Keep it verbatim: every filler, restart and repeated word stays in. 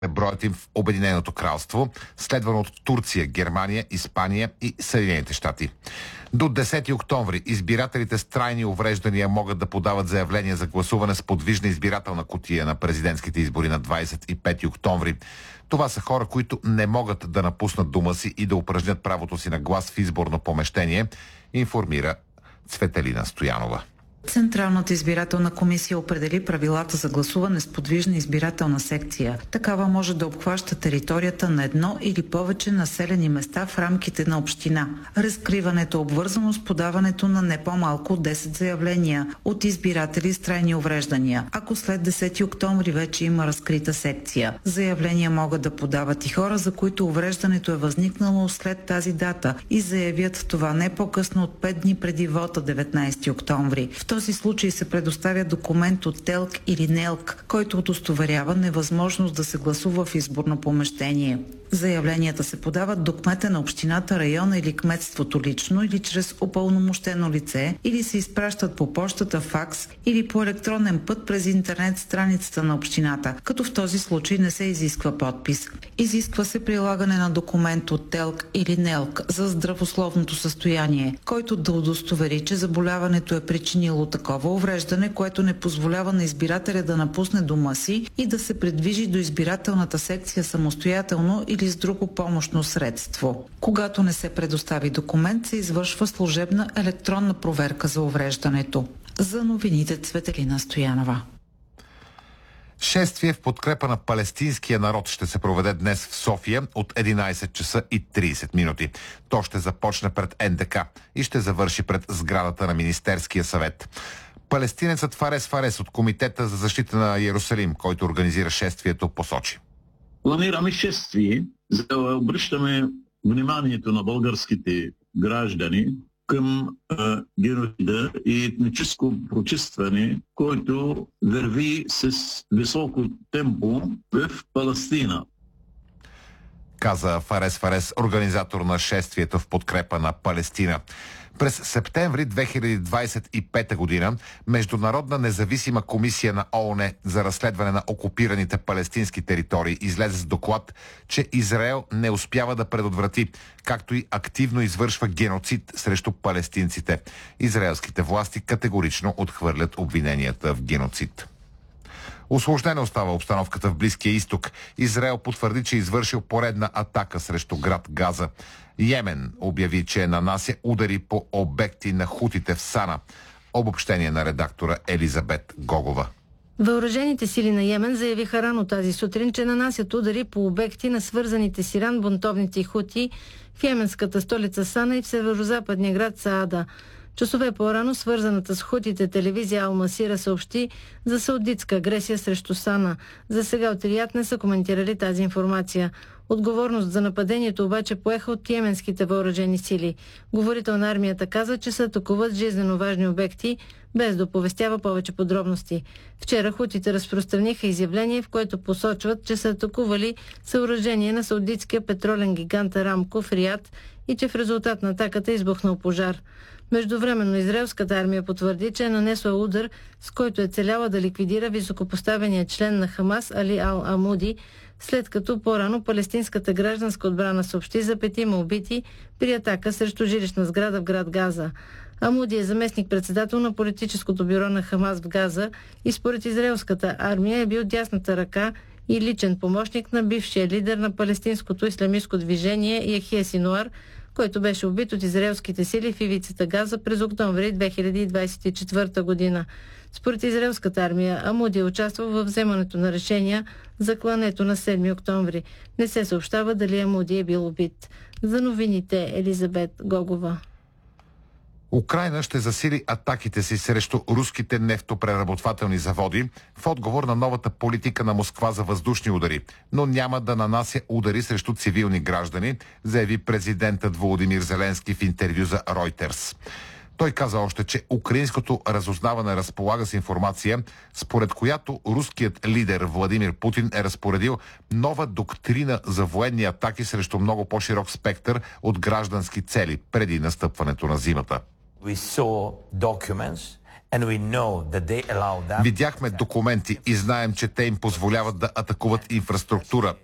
е броят им в Обединеното кралство, следвано от Турция, Германия, Испания и Съединените щати. До десети октомври избирателите с трайни увреждания могат да подават заявления за гласуване с подвижна избирателна кутия на президентските избори на двадесет и пети октомври. Това са хора, които не могат да напуснат дома си и да упражнят правото си на глас в изборно помещение, информира Цветелина Стоянова. Централната избирателна комисия определи правилата за гласуване с подвижна избирателна секция. Такава може да обхваща територията на едно или повече населени места в рамките на община. Разкриването е обвързано с подаването на не по-малко от десет заявления от избиратели с трайни увреждания, ако след десети октомври вече има разкрита секция. Заявления могат да подават и хора, за които увреждането е възникнало след тази дата и заявят това не по-късно от пет дни преди вота деветнадесети октомври. В този случай се предоставя документ от ТЕЛК или НЕЛК, който удостоверява невъзможност да се гласува в изборно помещение. Заявленията се подават до кмета на общината, района или кметството лично или чрез упълномощено лице или се изпращат по пощата, факс или по електронен път през интернет страницата на общината, като в този случай не се изисква подпис. Изисква се прилагане на документ от ТЕЛК или НЕЛК за здравословното състояние, който да удостовери, че заболяването е причинило такова увреждане, което не позволява на избирателя да напусне дома си и да се придвижи до избирателната секция самостоятелно или с друго помощно средство. Когато не се предостави документ, се извършва служебна електронна проверка за увреждането. За новините Цветелина Стоянова. Шествие в подкрепа на палестинския народ ще се проведе днес в София от единадесет часа и тридесет минути. То ще започне пред Ен Де Ка и ще завърши пред сградата на Министерския съвет. Палестинецът Фарес Фарес от Комитета за защита на Йерусалим, който организира шествието, посочи: Планираме шествие, за да обръщаме вниманието на българските граждани към а, геноцида и етническо прочистване, който върви с високо темпо в Палестина. Каза Фарес Фарес, организатор на шествието в подкрепа на Палестина. През септември две хиляди двадесет и пета година Международна независима комисия на О О Н за разследване на окупираните палестински територии излезе с доклад, че Израел не успява да предотврати, както и активно извършва геноцид срещу палестинците. Израелските власти категорично отхвърлят обвиненията в геноцид. Усложнена остава обстановката в Близкия изток. Израел потвърди, че е извършил поредна атака срещу град Газа. Йемен обяви, че нанася удари по обекти на хутите в Сана. Обобщение на редактора Елизабет Гогова. Въоръжените сили на Йемен заявиха рано тази сутрин, че нанасят удари по обекти на свързаните с Иран бунтовници хути в йеменската столица Сана и в северо-западния град Саада. Часове по-рано свързаната с хутите телевизия Ал Масира съобщи за саудитска агресия срещу Сана. За сега от Рият не са коментирали тази информация. Отговорност за нападението обаче поеха от йеменските въоръжени сили. Говорител на армията каза, че се атакуват жизнено важни обекти, без да оповестява повече подробности. Вчера хутите разпространиха изявление, в което посочват, че са атакували съоръжение на саудитския петролен гигант Арамко в Рият и че в резултат на атаката е избухнал пожар. Междувременно израелската армия потвърди, че е нанесла удар, с който е целяла да ликвидира високопоставения член на Хамас Али Ал Амуди, след като по-рано палестинската гражданска отбрана съобщи за петима убити при атака срещу жилищна сграда в град Газа. Амуди е заместник-председател на политическото бюро на Хамас в Газа и според израелската армия е бил дясната ръка и личен помощник на бившия лидер на палестинското ислямистко движение Яхия Синуар, който беше убит от израелските сили в ивицата Газа през октомври две хиляди двадесет и четвърта година. Според израелската армия, Амуди е участвал в вземането на решения за клането на седми октомври. Не се съобщава дали Амуди е бил убит. За новините Елизабет Гогова. Украйна ще засили атаките си срещу руските нефтопреработвателни заводи в отговор на новата политика на Москва за въздушни удари, но няма да нанася удари срещу цивилни граждани, заяви президентът Володимир Зеленски в интервю за Reuters. Той каза още, че украинското разузнаване разполага с информация, според която руският лидер Владимир Путин е разпоредил нова доктрина за военни атаки срещу много по-широк спектър от граждански цели преди настъпването на зимата. We saw documents Видяхме документи и знаем, че те им позволяват да атакуват инфраструктура,